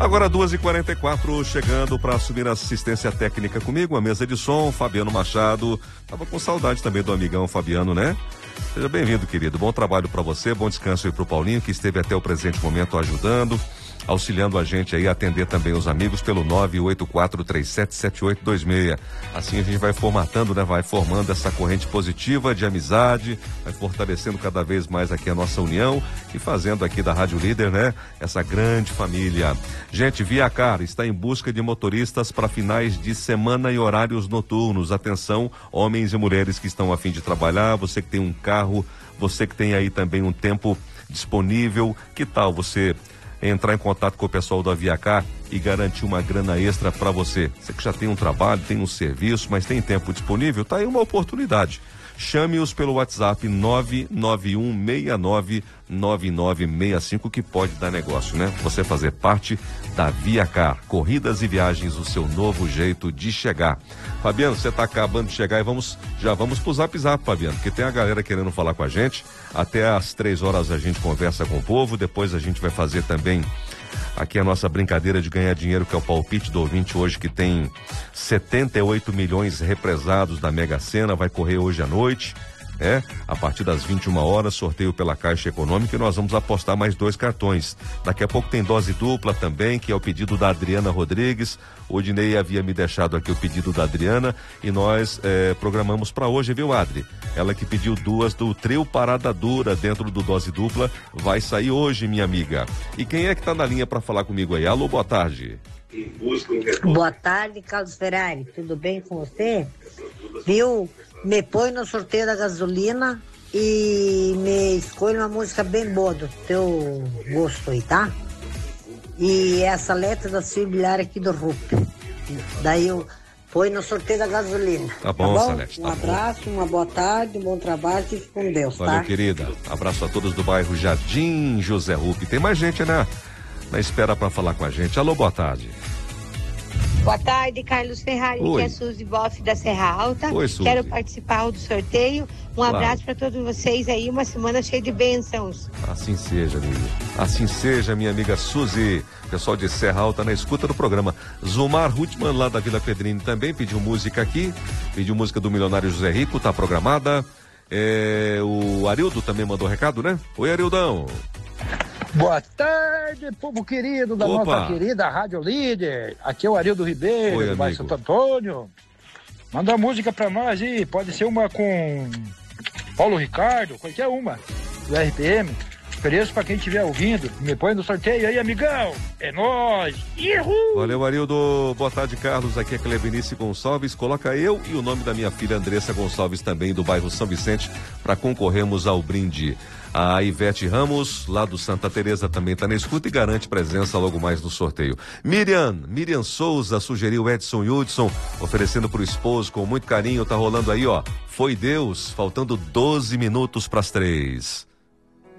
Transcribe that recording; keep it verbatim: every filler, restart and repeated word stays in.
Agora duas e quarenta e quatro, chegando para assumir a assistência técnica comigo, a mesa de som, Fabiano Machado. Tava com saudade também do amigão Fabiano, né? Seja bem-vindo, querido. Bom trabalho para você, bom descanso aí pro Paulinho, que esteve até o presente momento ajudando, auxiliando a gente aí a atender também os amigos pelo nove oito quatro três sete sete oito dois seis. Assim a gente vai formatando, né? Vai formando essa corrente positiva de amizade, vai fortalecendo cada vez mais aqui a nossa união e fazendo aqui da Rádio Líder, né? Essa grande família. Gente, ViaCar está em busca de motoristas para finais de semana e horários noturnos. Atenção, homens e mulheres que estão a fim de trabalhar, você que tem um carro, você que tem aí também um tempo disponível, que tal você entrar em contato com o pessoal da ViaCar e garantir uma grana extra para você? Você que já tem um trabalho, tem um serviço, mas tem tempo disponível, tá aí uma oportunidade. Chame-os pelo WhatsApp nove nove um seis nove nove nove seis cinco, que pode dar negócio, né? Você fazer parte da ViaCar. Corridas e viagens, o seu novo jeito de chegar. Fabiano, você tá acabando de chegar e vamos, já vamos pro Zap Zap, Fabiano, porque tem a galera querendo falar com a gente. Até às três horas a gente conversa com o povo, depois a gente vai fazer também aqui a nossa brincadeira de ganhar dinheiro, que é o palpite do ouvinte hoje, que tem setenta e oito milhões represados da Mega Sena, vai correr hoje à noite, é, a partir das vinte e uma horas, sorteio pela Caixa Econômica, e nós vamos apostar mais dois cartões. Daqui a pouco tem dose dupla também, que é o pedido da Adriana Rodrigues. O Dinei havia me deixado aqui o pedido da Adriana e nós é, programamos para hoje, viu, Adri? Ela que pediu duas do trio Parada Dura dentro do dose dupla, vai sair hoje, minha amiga. E quem é que tá na linha para falar comigo aí? Alô, boa tarde. Boa tarde, Carlos Ferrari, tudo bem com você? Viu? Me põe no sorteio da gasolina e me escolhe uma música bem boa do teu gosto aí, tá? E essa letra da Silvia aqui do R U P. Daí eu põe no sorteio da gasolina. Tá bom, tá bom? Salete, tá um abraço, bom. Uma boa tarde, um bom trabalho, fique com Deus, Valeu, tá? querida. Abraço a todos do bairro Jardim José Rupp. Tem mais gente, né? Na espera para falar com a gente. Alô, boa tarde. Boa tarde, Carlos Ferrari, Oi. que é Suzy Boff da Serra Alta. Oi, Suzy. Quero participar do sorteio. Um Claro. abraço para todos vocês aí, uma semana cheia de bênçãos. Assim seja, amiga. Assim seja, minha amiga Suzy. Pessoal de Serra Alta na escuta do programa. Zumar Rutman, lá da Vila Pedrini, também pediu música aqui. Pediu música do Milionário José Rico, tá programada. É, o Arildo também mandou recado, né? Oi, Arildão. Boa tarde, povo querido da Opa. nossa querida Rádio Líder. Aqui é o Arildo Ribeiro, Oi, do bairro amigo. Santo Antônio. Manda uma música pra nós aí, pode ser uma com Paulo Ricardo, qualquer uma, do R P M. Ofereço pra quem estiver ouvindo. Me põe no sorteio aí, amigão. É nóis. Ihu! Valeu, Arildo. Boa tarde, Carlos. Aqui é Clebinice Gonçalves. Coloca eu e o nome da minha filha Andressa Gonçalves, também do bairro São Vicente, para concorrermos ao brinde. A Ivete Ramos, lá do Santa Teresa, também está na escuta e garante presença logo mais no sorteio. Miriam, Miriam Souza sugeriu Edson Hudson, oferecendo para o esposo com muito carinho. Tá rolando aí, ó. Foi Deus, faltando doze minutos para as três.